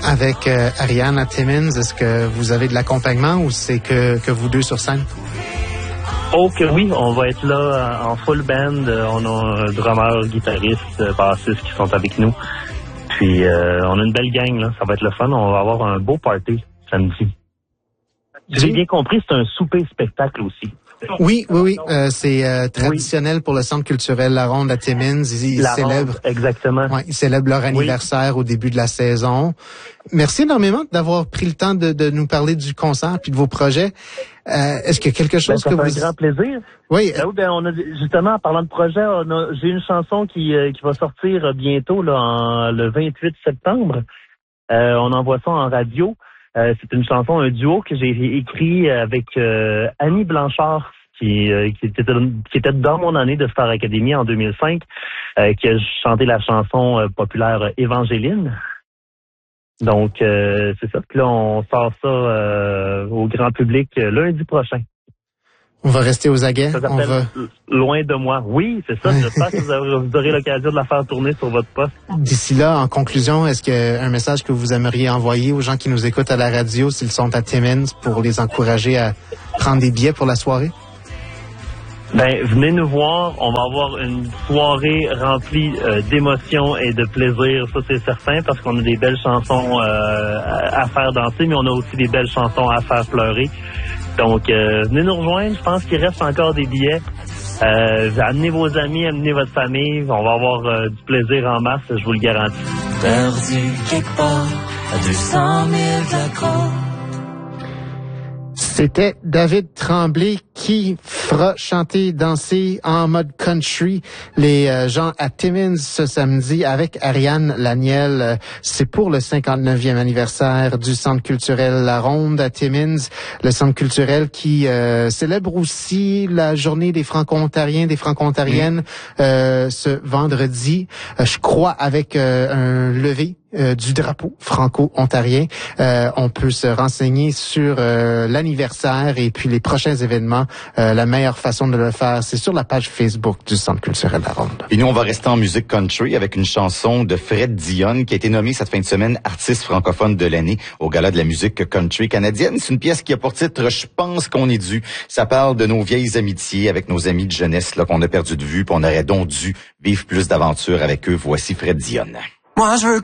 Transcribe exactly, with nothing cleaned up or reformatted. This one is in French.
avec euh, Ariane à Timmins. Est-ce que vous avez de l'accompagnement ou c'est que, que vous deux sur scène? Oh que oui, on va être là en full band. On a un drummer, guitariste, bassiste qui sont avec nous. Puis euh, on a une belle gang, là. Ça va être le fun. On va avoir un beau party samedi. J'ai bien compris, c'est un souper-spectacle aussi. Oui, oui, oui. Euh, c'est euh, traditionnel oui. pour le Centre culturel La Ronde à Timmins. Ils, ils La célèbrent, Ronde, exactement. Ouais, ils célèbrent leur anniversaire oui. au début de la saison. Merci énormément d'avoir pris le temps de, de nous parler du concert puis de vos projets. Euh, est-ce qu'il y a quelque chose ben, ça que fait vous... un grand plaisir. Oui. Ben, oui, ben, on a, justement, en parlant de projet, on a, j'ai une chanson qui, euh, qui va sortir bientôt, là, en, le vingt-huit septembre. Euh, on envoie ça en radio. Euh, c'est une chanson, un duo que j'ai écrit avec euh, Annie Blanchard, qui, euh, qui, était, qui était dans mon année de Star Academy en deux mille cinq, euh, qui a chanté la chanson euh, populaire Évangéline. Donc, euh, c'est ça. Puis là, on sort ça euh, au grand public euh, lundi prochain. On va rester aux aguets. Ça on va... Loin de moi. Oui, c'est ça. J'espère que vous aurez, vous aurez l'occasion de la faire tourner sur votre poste. D'ici là, en conclusion, est-ce qu'il y a un message que vous aimeriez envoyer aux gens qui nous écoutent à la radio s'ils sont à Timmins pour les encourager à prendre des billets pour la soirée? Ben, venez nous voir. On va avoir une soirée remplie euh, d'émotions et de plaisir, ça c'est certain, parce qu'on a des belles chansons euh, à faire danser, mais on a aussi des belles chansons à faire pleurer. Donc, euh, venez nous rejoindre. Je pense qu'il reste encore des billets. Euh, amenez vos amis, amenez votre famille. On va avoir euh, du plaisir en masse, je vous le garantis. Perdu quelque part à deux cent mille de la côte. C'était David Tremblay qui fera chanter, danser en mode country les euh, gens à Timmins ce samedi avec Ariane Laniel. C'est pour le cinquante-neuvième anniversaire du Centre culturel La Ronde à Timmins. Le Centre culturel qui euh, célèbre aussi la journée des Franco-Ontariens, des Franco-Ontariennes mmh. euh, ce vendredi. Euh, je crois avec euh, un lever Euh, du drapeau franco-ontarien. Euh, on peut se renseigner sur euh, l'anniversaire et puis les prochains événements. Euh, la meilleure façon de le faire, c'est sur la page Facebook du Centre culturel La Ronde. Et nous, on va rester en musique country avec une chanson de Fred Dionne qui a été nommée cette fin de semaine artiste francophone de l'année au Gala de la musique country canadienne. C'est une pièce qui a pour titre « Je pense qu'on est dû ». Ça parle de nos vieilles amitiés avec nos amis de jeunesse là qu'on a perdu de vue, puis on aurait donc dû vivre plus d'aventures avec eux. Voici Fred Dionne. Moi, je veux